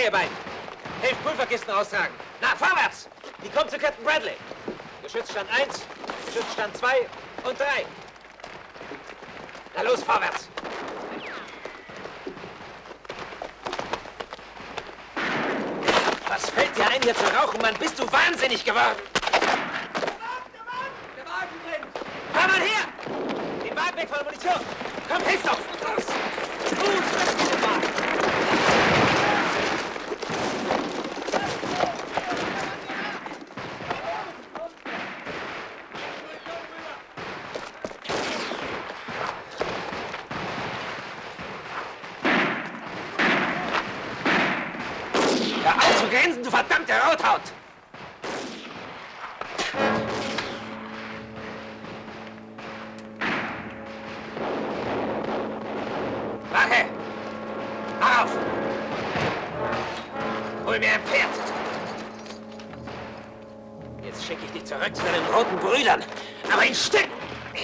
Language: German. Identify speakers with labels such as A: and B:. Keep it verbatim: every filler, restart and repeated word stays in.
A: ihr beiden. Helft Pulverkisten austragen. Na, vorwärts! Die kommt zu Captain Bradley. Geschützstand eins, Geschützstand zwei und drei. Na los, vorwärts! Was fällt dir ein, hier zu rauchen, Mann? Bist du wahnsinnig geworden?
B: Der Wagen brennt!
A: Komm mal her! Den Wagen weg von der Munition! Komm, hilf doch! Gut, das ist der Wagen! Hör auf zu grinsen, du verdammte Rothaut! Warte! Mach auf! Hol mir ein Pferd! Jetzt schicke ich dich zurück zu deinen roten Brüdern, aber in Stücken!